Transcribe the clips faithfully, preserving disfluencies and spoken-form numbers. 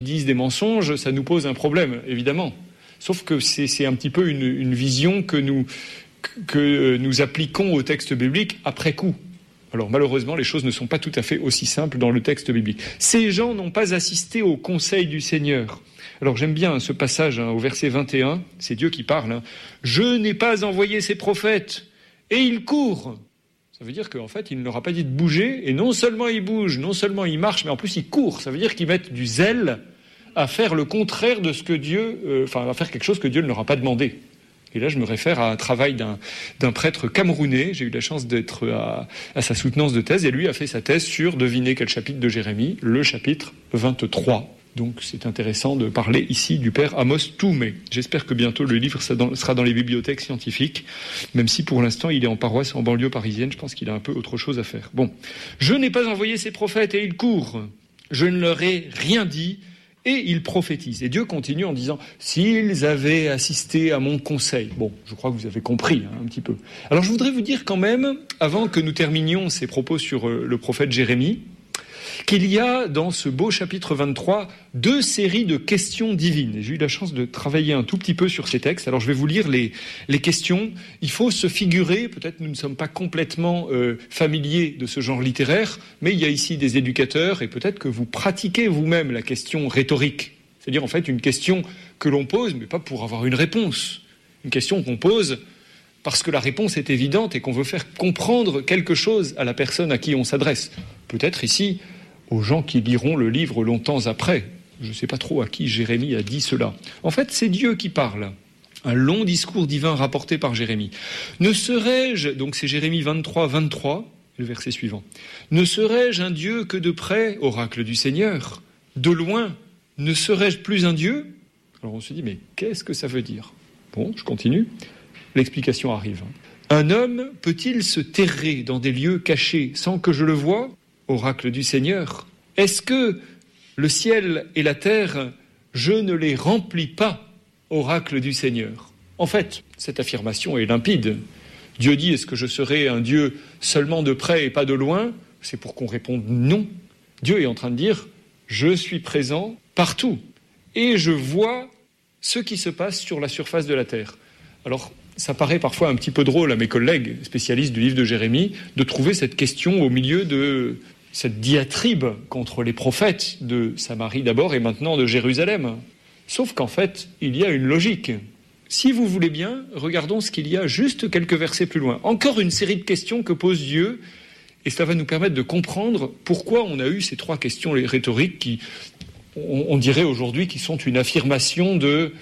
disent des mensonges, ça nous pose un problème, évidemment. Sauf que c'est, c'est un petit peu une, une vision que nous, que nous appliquons au texte biblique après coup. Alors malheureusement, les choses ne sont pas tout à fait aussi simples dans le texte biblique. Ces gens n'ont pas assisté au conseil du Seigneur. Alors j'aime bien ce passage hein, au verset vingt et un, c'est Dieu qui parle. Hein. « Je n'ai pas envoyé ces prophètes, et ils courent ». Ça veut dire qu'en fait, il ne leur a pas dit de bouger, et non seulement ils bougent, non seulement ils marchent, mais en plus ils courent. Ça veut dire qu'ils mettent du zèle à faire le contraire de ce que Dieu... Euh, enfin, à faire quelque chose que Dieu ne leur a pas demandé. Et là, je me réfère à un travail d'un, d'un prêtre camerounais. J'ai eu la chance d'être à, à sa soutenance de thèse. Et lui a fait sa thèse sur, devinez quel chapitre de Jérémie, le chapitre vingt-trois. Donc c'est intéressant de parler ici du père Amos Toumé. J'espère que bientôt le livre sera dans les bibliothèques scientifiques, même si pour l'instant il est en paroisse en banlieue parisienne. Je pense qu'il a un peu autre chose à faire. Bon, je n'ai pas envoyé ces prophètes et ils courent. Je ne leur ai rien dit. Et ils prophétisent. Et Dieu continue en disant « S'ils avaient assisté à mon conseil ». Bon, je crois que vous avez compris hein, un petit peu. Alors je voudrais vous dire quand même, avant que nous terminions ces propos sur euh, le prophète Jérémie, qu'il y a dans ce beau chapitre vingt-trois deux séries de questions divines. Et j'ai eu la chance de travailler un tout petit peu sur ces textes. Alors je vais vous lire les, les questions. Il faut se figurer, peut-être nous ne sommes pas complètement euh, familiers de ce genre littéraire, mais il y a ici des éducateurs et peut-être que vous pratiquez vous-même la question rhétorique. C'est-à-dire en fait une question que l'on pose, mais pas pour avoir une réponse. Une question qu'on pose parce que la réponse est évidente et qu'on veut faire comprendre quelque chose à la personne à qui on s'adresse. Peut-être ici aux gens qui liront le livre longtemps après. Je ne sais pas trop à qui Jérémie a dit cela. En fait, c'est Dieu qui parle. Un long discours divin rapporté par Jérémie. Ne serais-je, donc c'est Jérémie vingt-trois, vingt-trois, le verset suivant. Ne serais-je un Dieu que de près, oracle du Seigneur? De loin, ne serais-je plus un Dieu? Alors on se dit, mais qu'est-ce que ça veut dire? Bon, je continue. L'explication arrive. Un homme peut-il se terrer dans des lieux cachés sans que je le voie? Oracle du Seigneur. Est-ce que le ciel et la terre, je ne les remplis pas? Oracle du Seigneur. En fait, cette affirmation est limpide. Dieu dit, est-ce que je serai un Dieu seulement de près et pas de loin? C'est pour qu'on réponde non. Dieu est en train de dire, je suis présent partout et je vois ce qui se passe sur la surface de la terre. Alors, ça paraît parfois un petit peu drôle à mes collègues spécialistes du livre de Jérémie de trouver cette question au milieu de cette diatribe contre les prophètes de Samarie d'abord et maintenant de Jérusalem. Sauf qu'en fait, il y a une logique. Si vous voulez bien, regardons ce qu'il y a juste quelques versets plus loin. Encore une série de questions que pose Dieu, et cela va nous permettre de comprendre pourquoi on a eu ces trois questions rhétoriques qui, on, on dirait aujourd'hui, qui sont une affirmation de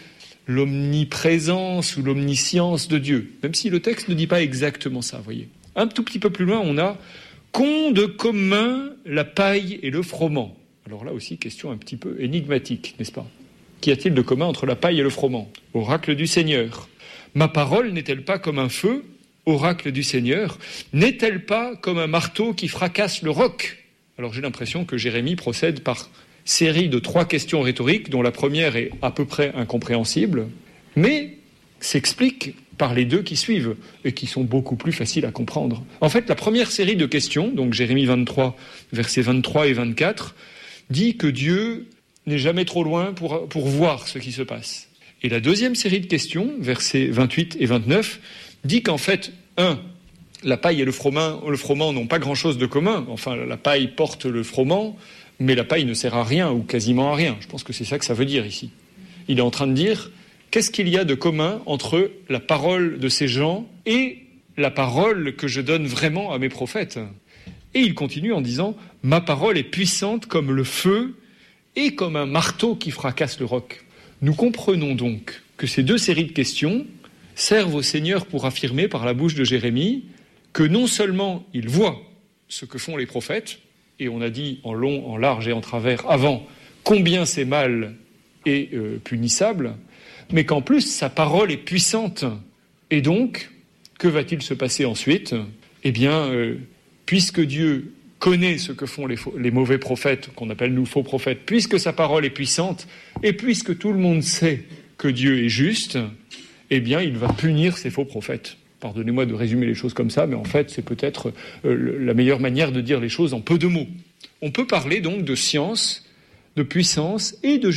l'omniprésence ou l'omniscience de Dieu. Même si le texte ne dit pas exactement ça, vous voyez. Un tout petit peu plus loin, on a « qu'ont de commun la paille et le froment ». Alors là aussi, question un petit peu énigmatique, n'est-ce pas? Qu'y a-t-il de commun entre la paille et le froment? Oracle du Seigneur. Ma parole n'est-elle pas comme un feu? Oracle du Seigneur. N'est-elle pas comme un marteau qui fracasse le roc? Alors j'ai l'impression que Jérémie procède par série de trois questions rhétoriques, dont la première est à peu près incompréhensible, mais s'explique par les deux qui suivent, et qui sont beaucoup plus faciles à comprendre. En fait, la première série de questions, donc Jérémie vingt-trois, versets vingt-trois et vingt-quatre, dit que Dieu n'est jamais trop loin pour, pour voir ce qui se passe. Et la deuxième série de questions, versets vingt-huit et vingt-neuf, dit qu'en fait, un, la paille et le froment, le froment n'ont pas grand-chose de commun. Enfin, la paille porte le froment, mais la paille ne sert à rien, ou quasiment à rien. Je pense que c'est ça que ça veut dire ici. Il est en train de dire, qu'est-ce qu'il y a de commun entre la parole de ces gens et la parole que je donne vraiment à mes prophètes? Et il continue en disant, ma parole est puissante comme le feu et comme un marteau qui fracasse le roc. Nous comprenons donc que ces deux séries de questions servent au Seigneur pour affirmer par la bouche de Jérémie que non seulement il voit ce que font les prophètes, et on a dit en long, en large et en travers avant combien c'est mal et euh, punissable, mais qu'en plus sa parole est puissante. Et donc, que va-t-il se passer ensuite? Eh bien, euh, puisque Dieu connaît ce que font les, faux, les mauvais prophètes, qu'on appelle nous faux prophètes, puisque sa parole est puissante, et puisque tout le monde sait que Dieu est juste, eh bien, il va punir ces faux prophètes. Pardonnez-moi de résumer les choses comme ça, mais en fait, c'est peut-être euh, la meilleure manière de dire les choses en peu de mots. On peut parler donc de science, de puissance et de